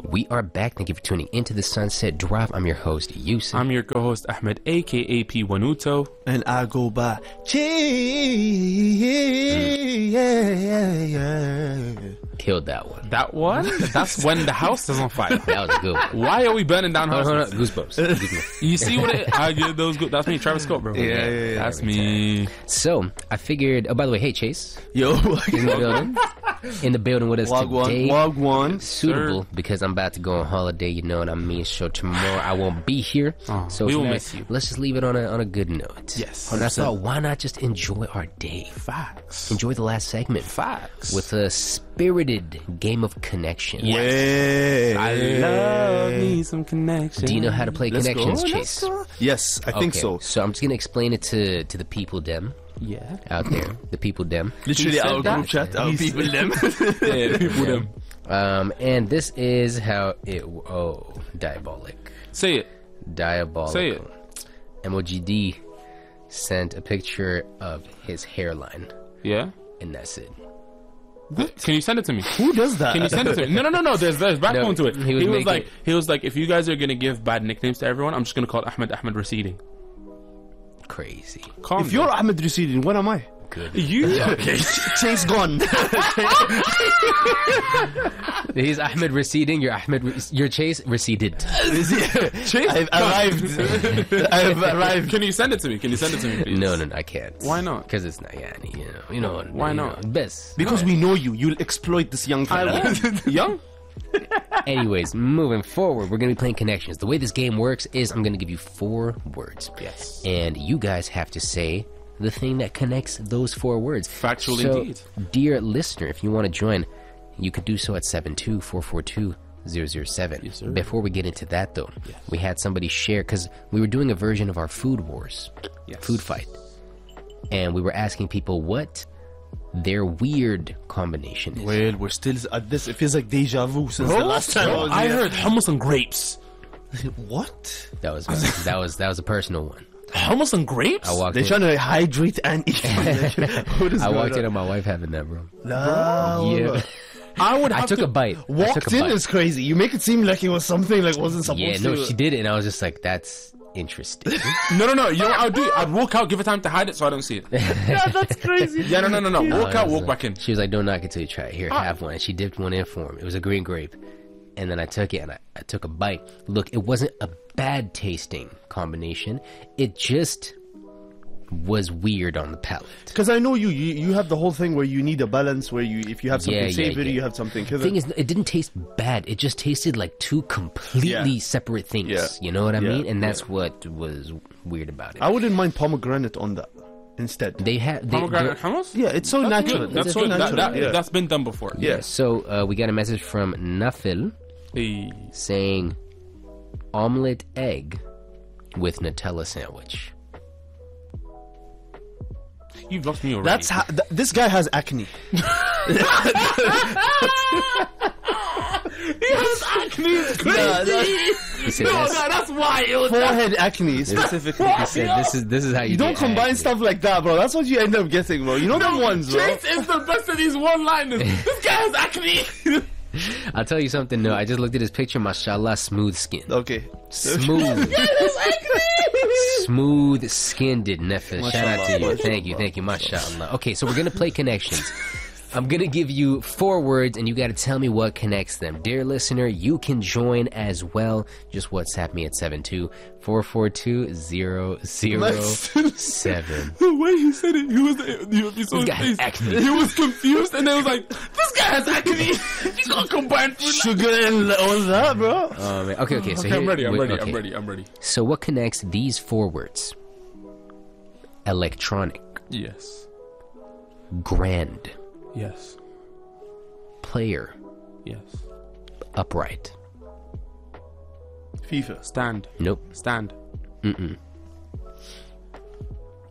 We are back. Thank you for tuning into the Sunset Drive. I'm your host, Yusuf. I'm your co-host, Ahmed, aka P. Wanuto. And I go by Killed that one. That one? That's when the house is on fire. That was a good one. Why are we burning down Hold on, houses? Goosebumps. You see what it... I get those... That's me, Travis Scott, bro. Yeah. That's me. So, I figured... Oh, by the way, hey, Chase. Yo. In the building. In the building with us today. Wagwan. Suitable, because I'm about to go on holiday, you know what I mean? So tomorrow I won't be here. Oh, so we will tonight, miss you. Let's just leave it on a good note. Yes. And I thought, why not just enjoy our day? Facts. Enjoy the last segment. Facts. With a spirited game of connection. Yeah. I love me some connection. Do you know how to play Let's connections, go, Chase? Yes, I think Okay, so. So I'm just gonna explain it to the people dem Yeah. out there. The people dem. Literally said our that? group chat, our people them. Yeah, people them. And this is how it... Oh, diabolic. Say it. Diabolical. Say it. MOGD sent a picture of his hairline, Yeah? and that's it. Can you send it to me? Who does that? Can you send it to me? No. There's backbone to it. he was Like, if you guys are gonna give bad nicknames to everyone, I'm just gonna call Ahmed receding. Crazy. Calm If you're down. Ahmed receding, what am I? Good. You Okay, Chase gone. He's Ahmed receding. You're Chase receded. Chase, I've arrived. I've arrived. Can you send it to me? Please? No, I can't. Why not? Because it's not Yani. You know. Why you not? know, best. Because we know you. You'll exploit this young fella. Young? Anyways, moving forward, we're gonna be playing connections. The way this game works is I'm gonna give you 4 words. Yes. And you guys have to say the thing that connects those 4 words. Factual so, indeed. Dear listener, if you want to join, you could do so at 72442-007. Yes, sir. Before we get into that, though, we had somebody share, because we were doing a version of our food wars, food fight, and we were asking people what their weird combination is. Well, we're still at this. It feels like deja vu since the last time I was I here. heard hummus and grapes. What? That was a personal one. Hummus and grapes? I walked They're in. trying to hydrate and eat. What is I going walked in on? on my wife having that, bro. No. Yeah, I would have I took to... a bite. Walked in is crazy. You make it seem like it was something like wasn't supposed Yeah, to. no, she did it, and I was just like, "That's interesting." No. You know what I would do? I'd walk out, give her time to hide it so I don't see it. Yeah, that's crazy. Yeah, no. Walk out, walk back in. She was like, "Don't knock it till you try it. Here, have one." And she dipped one in for him. It was a green grape, and then I took it and I took a bite. Look, it wasn't a bad tasting combination. It just was weird on the palate. Because I know you have the whole thing where you need a balance where if you have something savory, you have something. The thing is, it didn't taste bad. It just tasted like 2 completely separate things. Yeah. You know what I Yeah. mean? And that's what was weird about it. I wouldn't mind pomegranate on that instead. They have Pomegranate hummus? Yeah, it's so natural. That's It's so good. natural. Yeah. That's been done before. Yeah. So we got a message from Nafil Hey. saying omelet egg with Nutella sandwich. You've lost me already. That's how. This guy has acne. He has acne. It's crazy. He said that's, That's why it was. Forehead acne specifically. he said this is how You don't get combine acne. stuff like that, bro. That's what you end up getting, bro. You know them ones, bro. Chase is the best of these one-liners. This guy has acne. I'll tell you something. No, I just looked at his picture. Mashallah, smooth skin. Okay. Smooth. Smooth skinned Nefesh. Shout out to you. Thank you, mashallah. Okay, so we're gonna play connections. I'm gonna give you 4 words and you gotta tell me what connects them. Dear listener, you can join as well. Just WhatsApp me at 72442-007. The way he said it, he saw his guy has face. acne. He was confused, and then was like, "This guy has acne. You can't combine food." Sugar and all that, bro. Oh, man. Okay, so Okay, here, I'm ready. okay. I'm ready. So what connects these 4 words? Electronic, Yes. grand, Yes. player, Yes. upright. FIFA. Stand. Nope. Stand.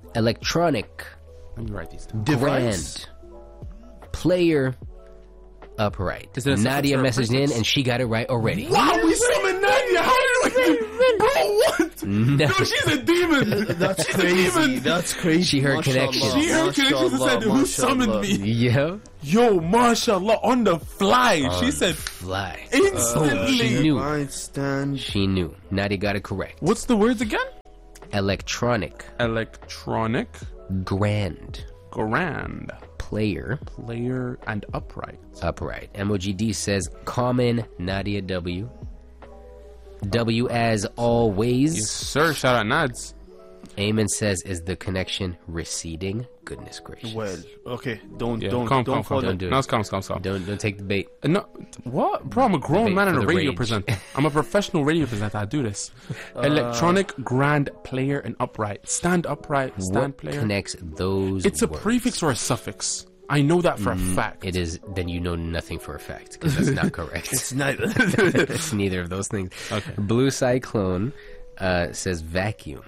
Electronic, Let me write these down. Device. grand, player, upright. Is it a Nadia suffix or a messaged in prefix? and she got it right already. Wow, we summoned Nadia. How did you bro? What? No. No, she's a demon. That's She's crazy. a demon. That's crazy. She heard Mashallah, connections. She heard connections and said, "Who summoned me?" Yeah. Yo, mashallah, on the fly. She said Fly. instantly. She knew. Einstein. She knew. Nadia got it correct. What's the words again? Electronic. Electronic, Grand. grand, Player. player, and upright. Upright. MOGD says common. Nadia W. W as always. Yes, sir. Shout out Nads. Eamon says, is the connection receding? Goodness gracious. Well, okay. Don't Yeah, don't calm. fall. Don't do it. No, it's calm. Don't take the bait. No, what? Bro, I'm a grown Wait man and for a the radio rage. presenter. I'm a professional radio presenter. I do this. Electronic, grand, player, and upright. Stand upright, stand What player. connects those It's a words? prefix or a suffix. I know that for a fact. It is. Then you know nothing for a fact because that's not correct. It's neither. It's neither of those things. Okay. Blue Cyclone says vacuum.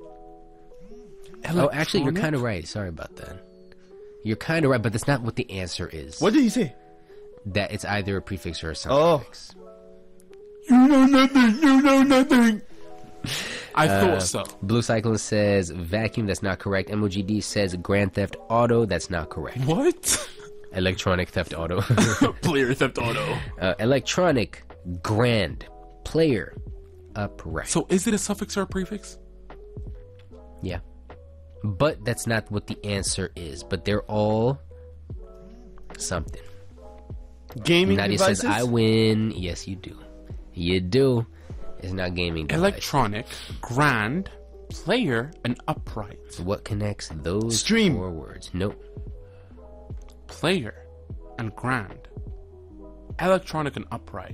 Oh, actually, you're kind of right. Sorry about that. You're kind of right, but that's not what the answer is. What did he say? That it's either a prefix or a Oh. suffix. You know nothing. You know nothing. I thought so. Blue Cyclone says vacuum. That's not correct. MOGD says Grand Theft Auto. That's not correct. What? Electronic Theft Auto. Player theft auto. Electronic Grand Player Upright. So is it a suffix or a prefix? Yeah. But that's not what the answer is. But they're all something. Gaming Nadia devices? says, I win. Yes, you do. You do. It's not gaming device. Electronic, grand, player, and upright. What connects those Stream. 4 words? Nope. Player and grand. Electronic and upright.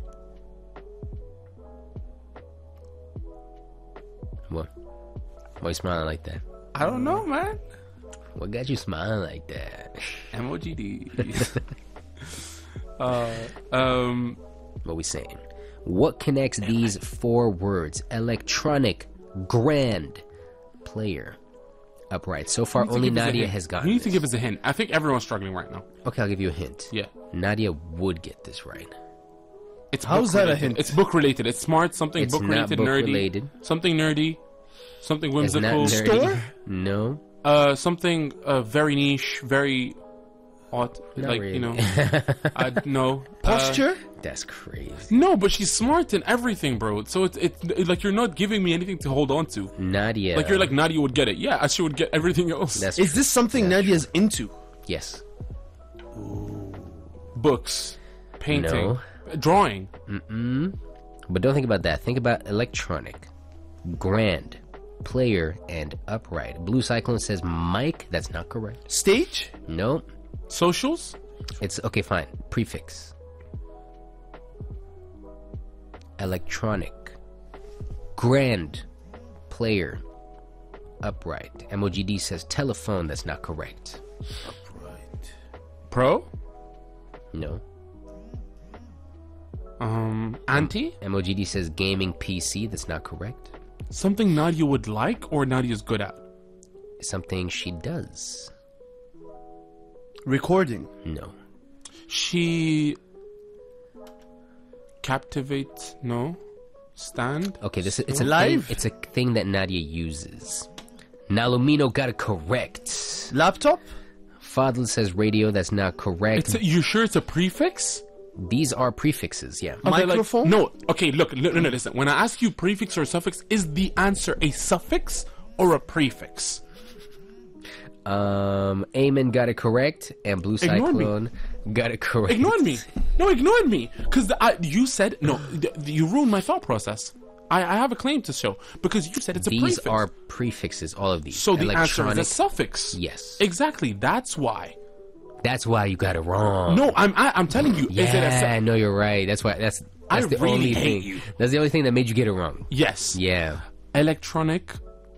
What? Why you smiling like that? I don't know, man. What got you smiling like that? MOGD. What we saying? What connects these 4 words? Electronic, grand, player, upright. So far, only Nadia has gotten You need to this. give us a hint. I think everyone's struggling right now. Okay, I'll give you a hint. Yeah. Nadia would get this right. It's How's book that a related. hint? It's book related. It's smart, something It's book not related, book nerdy. related. Something nerdy. Something It's not whimsical. nerdy. No. Something very niche, very odd. Not like, really. you know. No. Posture? That's crazy. No, but she's smart in everything, bro. So it's like you're not giving me anything to hold on to. Nadia. Like you're like Nadia would get it. Yeah, as she would get everything else. That's Is this something Nadia's into? yes. Books, painting, No. drawing. But don't think about that. Think about electronic, grand, player, and upright. Blue Cyclone says mic. That's not correct. Stage? No. Socials? It's okay, fine. Prefix. Electronic, grand, player, upright. MOGD says telephone. That's not correct. Right. Pro? No. Auntie? MOGD says gaming PC. That's not correct. Something Nadia would like or Nadia's good at? Something she does. Recording. No. She captivates? No. Stand? Okay, it's a Live? thing. It's a thing that Nadia uses. Nalumino got it correct. Laptop? Fadl says radio. That's not correct. You sure it's a prefix? These are prefixes. Yeah. Okay, like- Microphone? no. Okay, look, no, listen. When I ask you prefix or suffix, is the answer a suffix or a prefix? Eamon got it correct, and Blue Ignore me. Cyclone got it correct. Ignored me. No, ignored me. Because you said, no, you ruined my thought process. I have a claim to show. Because you said it's a These prefix. are prefixes. All of these. So the answer is a Electronic- suffix. Yes. Exactly. That's why. That's why you got it wrong. No, I'm telling you. Yeah, Is it a no, you're right. That's why. That's I the really only hate thing. you. That's the only thing that made you get it wrong. Yes. Yeah. Electronic.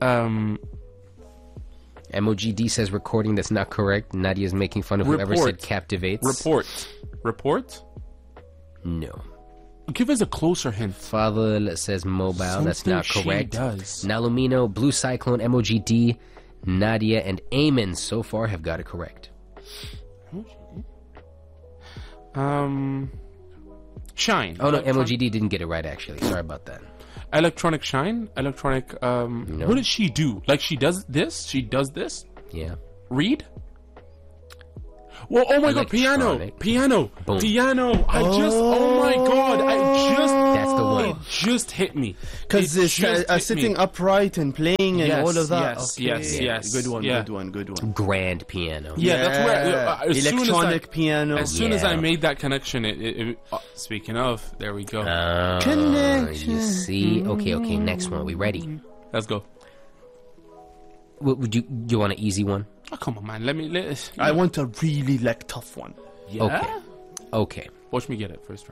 MOGD says recording. That's not correct. Nadia's making fun of whoever Report. said captivates. Report. No. Give us a closer hint. Fadl says mobile. That's Something not she correct. does. Nalumino, Blue Cyclone, MOGD, Nadia, and Eamon so far have got it correct. Shine. Oh no, MOGD didn't get it right actually. Sorry about that. Electronic shine. Electronic. What does she do? Like she does this. She does this. Yeah. Read. Well, oh my god, piano. Boom. Piano. Oh my god, That's the one. It just hit me. Because it's sitting upright and playing and all of that. Yes. Good one. Grand piano. Yeah, that's where electronic piano. As soon as I made that connection, speaking of, there we go. Connection. You see? Okay. Next one. We ready? Let's go. What would you want an easy one? Oh, come on, man. I want a really tough one. Yeah? Okay. Watch me get it first try.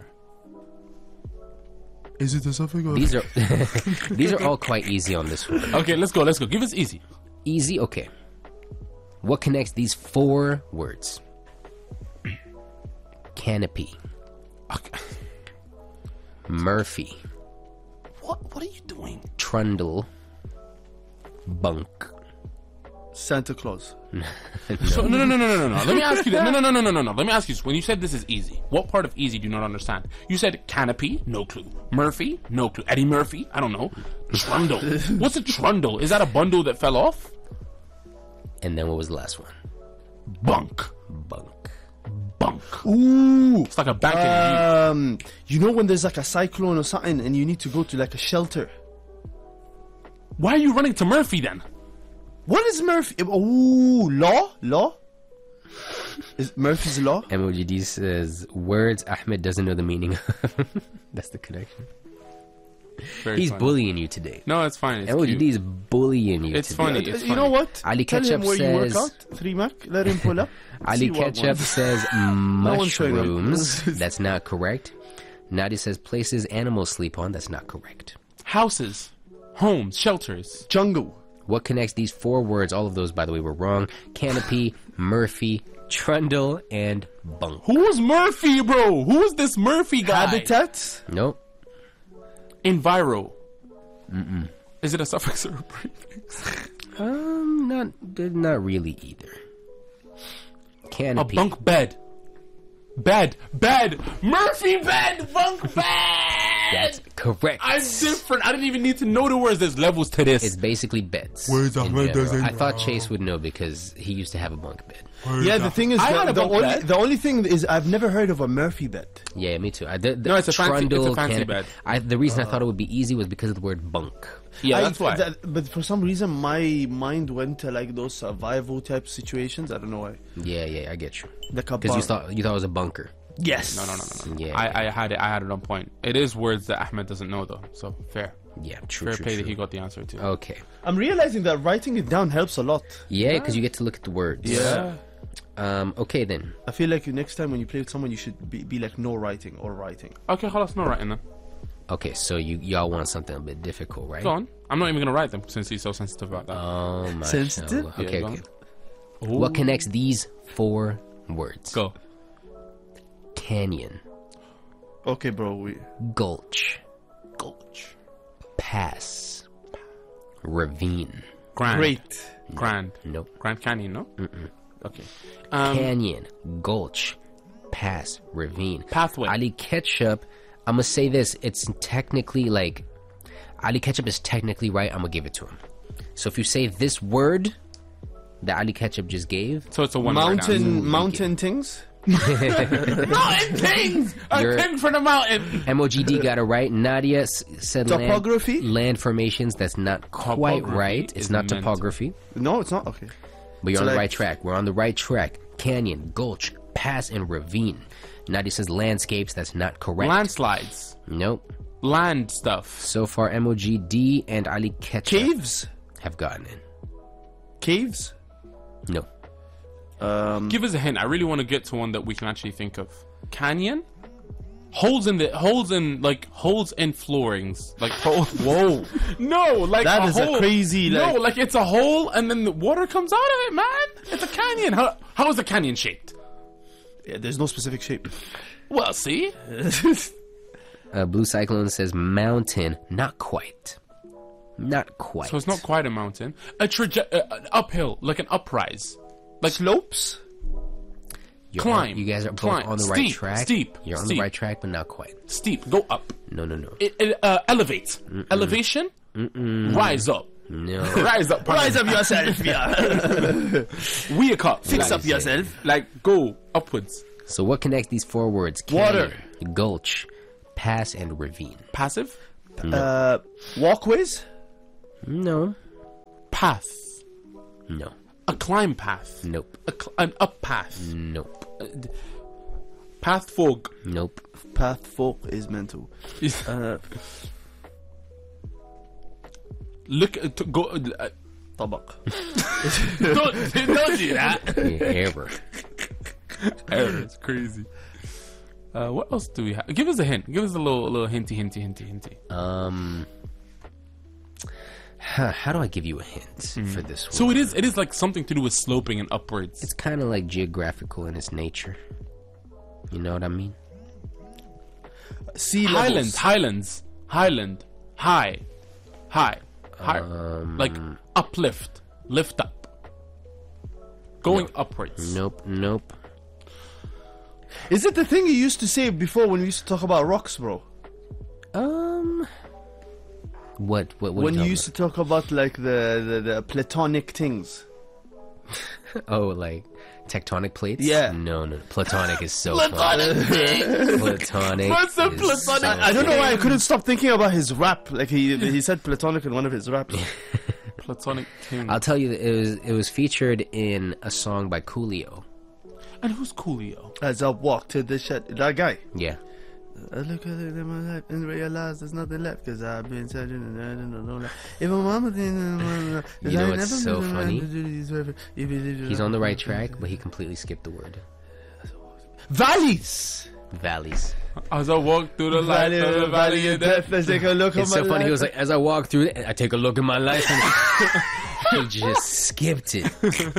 Is it a suffix? These are all quite easy on this one. Okay, let's go. Give us easy. Easy? Okay. What connects these 4 words? Canopy. Okay. Murphy. What are you doing? Trundle. Bunk. Santa Claus. So, no. Let me ask you that. No. Let me ask you this. When you said this is easy, what part of easy do you not understand? You said canopy, no clue. Murphy, no clue. Eddie Murphy, I don't know. Trundle. What's a trundle? Is that a bundle that fell off? And then what was the last one? Bunk. Ooh. It's like a bank. You know when there's a cyclone or something and you need to go to a shelter? Why are you running to Murphy then? What is Murphy? Ooh, law? Is Murphy's Law? MOGD says words Ahmed doesn't know the meaning of. That's the connection. He's funny. bullying you today. No, it's fine. It's MOGD cute. is bullying you It's today. funny. It's You know what? Ali Tell Ketchup him where you work says- out. 3 Mac. Let him pull up. Ali See what Ketchup one. says one's showing up. mushrooms. That's not correct. Nadia says places animals sleep on. That's not correct. Houses, homes, shelters. Jungle. What connects these 4 words? All of those, by the way, were wrong. Canopy, Murphy, Trundle, and Bunk. Who was Murphy, bro? Who is this Murphy guy? Habitats. Nope. Enviro. Is it a suffix or a prefix? Not really either. A Canopy. bunk bed. Bed. Murphy bed. Bunk bed. That's correct. I'm different. I didn't even need to know the words. There's levels to this. It's basically beds. Words in Ahmed general. doesn't I thought know. Chase would know because he used to have a bunk bed. Yeah, the thing is, I had a bunk bed. the only thing is I've never heard of a Murphy bed. Yeah, me too. No, it's a fancy Canopy. bed. The reason I thought it would be easy was because of the word bunk. Yeah, that's why. But for some reason, my mind went to those survival type situations. I don't know why. Yeah, I get you. Because Because you thought it was a bunker. Yes. No. Yeah. I had it on point. It is words that Ahmed doesn't know though. So fair. Yeah, true. Fair true, play that true. he got the answer to. Okay. I'm realizing that writing it down helps a lot. Yeah, because you get to look at the words. Yeah. Okay then. I feel like next time when you play with someone, you should be like no writing or writing. Okay, خلاص, no writing then. Okay, so y'all want something a bit difficult, right? Go on. I'm not even gonna write them since he's so sensitive about that. Oh my. Sensitive? God. Yeah, Okay, go okay. on. What connects these 4 words? Go. Canyon, Okay, bro. gulch, pass, ravine. Grand. Great. Grand. Nope. Grand Canyon, no? Okay. Canyon, gulch, pass, ravine. Pathway. Ali Ketchup, I'm gonna say this. It's technically Ali Ketchup is technically right. I'm gonna give it to him. So if you say this word that Ali Ketchup just gave, So it's a one word answer. Mountain things. Mountain things! A You're- king for the mountain! MOGD got it right. Nadia said Topography? land formations. That's not quite Topography right. It's is not meant- topography. No, it's not. Okay. But you're So on the like- right track. We're on the right track. Canyon, gulch, pass, and ravine. Nadia says landscapes. That's not correct. Landslides. Nope. Land stuff. So far, MOGD and Ali Ketchup Caves. have gotten in. Caves. No. Give us a hint. I really want to get to one that we can actually think of. Canyon? Holes in floorings. Like holes. Whoa. No, like That a is a hole. crazy, No, like- like it's a hole and then the water comes out of it, man. It's a canyon. How is a canyon shaped? Yeah, there's no specific shape. Well, see? Blue Cyclone says mountain. Not quite. Not quite. So it's not quite a mountain. An uphill, like an uprise. Like Slopes. Climb. You guys are both Climb. on the right Steep. track. Steep. You're on Steep. the right track, but not quite. Steep. Go up. No. Elevate. Elevation. Rise up. No. Rise up. Rise up yourself, yeah. Wake up. Fix Like, up yourself. Like go upwards. So what connects these four words? Water. Canyon, gulch, pass, and ravine. Passive. Walkways. No. Path. No. A climb path. Nope. An up path. Nope. Path fog. Nope. Path folk is mental. Look. Go. طبق. Don't do that. Error. Error. It's crazy. What else do we have? Give us a hint. Give us a little hinty. How do I give you a hint for this one? So it is like something to do with sloping and upwards. It's kind of like geographical in its nature. You know what I mean? Sea levels. Highland, high, like uplift, lift up, going upwards. Nope. Is it the thing you used to say before when we used to talk about rocks, bro? What When you used to talk about like the platonic things. Oh, like tectonic plates? Yeah. No. Platonic is so platonic. Platonic. What's a is platonic? so I don't know why I fun. couldn't stop thinking about his rap. Like he said platonic in one of his raps. Platonic thing. I'll tell you that it was featured in a song by Coolio. And who's Coolio? As I walk to the shed, that guy. Yeah. I look at it in my life and realize there's nothing left because I've been searching and I don't know. If my mama didn't, You know what's so funny? He's on the right track, but he completely skipped the word. Valleys. Valleys. As I walk through the light of the valley of death. Let's take a look. It's so funny. He was like, as I walk through it, I take a look at my life, and he just skipped it.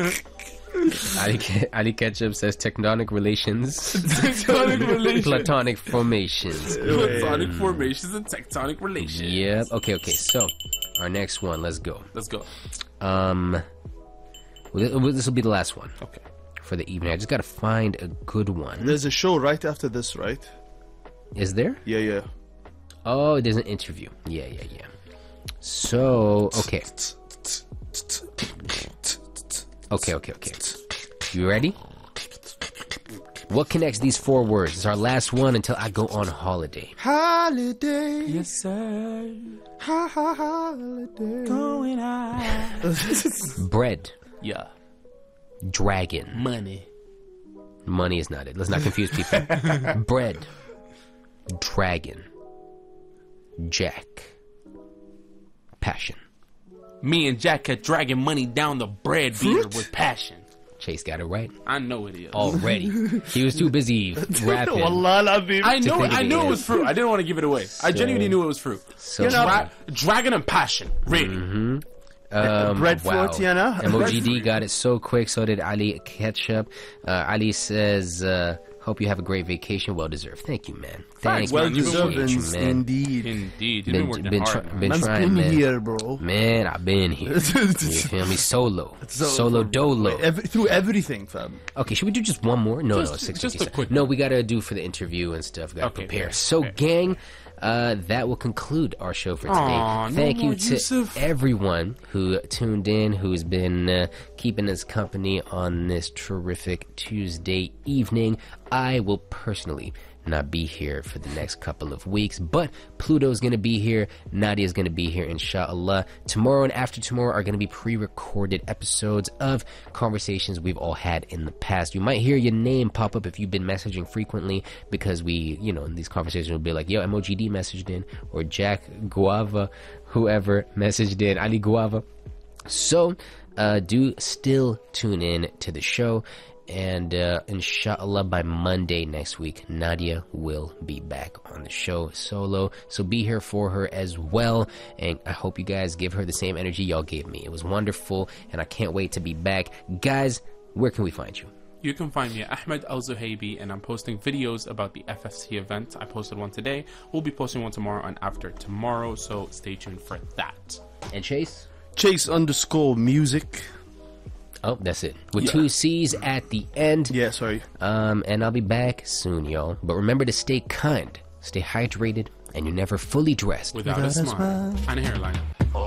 Ali Ketchup says tectonic relations, Tectonic relations. platonic formations. Platonic formations and tectonic relations. Yep. Okay. So, our next one. Let's go. Let's go. This will be the last one Okay. for the evening. I just got to find a good one. There's a show right after this, right? Is there? Yeah. Oh, there's an interview. Yeah. So, okay. Okay. You ready? What connects these four words? It's our last one until I go on holiday. Holiday. Yes, sir. Holiday. Going high. Bread. Yeah. Dragon. Money. Money is not it. Let's not confuse people. Bread. Dragon. Jack. Passion. Me and Jack are dragging money down the bread beater with passion. Chase got it right I know it is. already. He was too busy rapping. Wallah al-Azim. I know think it it was is. fruit. I didn't want to give it away. I genuinely knew it was fruit. So- Dragon and passion. Really. Bread Wow. float, Yana. MOGD got it so quick. So did Ali Ketchup. Ali says, hope you have a great vacation. Well deserved. Thank you, man. Thanks, Well man. deserved, Appreciate you, man. indeed. Indeed. You've been working hard, man. been Man's trying, been man. here, bro. Man, I've been here. You feel me? Solo dolo. Through everything, fam. Okay, should we do just one more? No, Just- it's just a 6:57. quick No, we gotta do for the interview and stuff. Gotta Okay, prepare. okay, So, okay. gang, that will conclude our show for today. Aw, no Thank you more to Yusuf. everyone who tuned in, who's been keeping us company on this terrific Tuesday evening. I will personally not be here for the next couple of weeks, but Pluto's gonna be here, Nadia's gonna be here, inshallah. Tomorrow and after tomorrow are gonna be pre-recorded episodes of conversations we've all had in the past. You might hear your name pop up if you've been messaging frequently, because we, in these conversations will be like, yo, MOGD messaged in, or Jack Guava, whoever messaged in, Ali Guava. So, do still tune in to the show. And inshallah by Monday next week, Nadia will be back on the show solo. So be here for her as well. And I hope you guys give her the same energy y'all gave me. It was wonderful, and I can't wait to be back. Guys, where can we find you? You can find me at Ahmed Al-Zuhaybi, and I'm posting videos about the FFC event. I posted one today. We'll be posting one tomorrow and after tomorrow, so stay tuned for that. And Chase? Chase_music. Oh, that's it. With Yeah. 2 C's at the end. Yeah, sorry. And I'll be back soon, y'all. But remember to stay kind, stay hydrated, and you're never fully dressed. Without a smile and a hairline.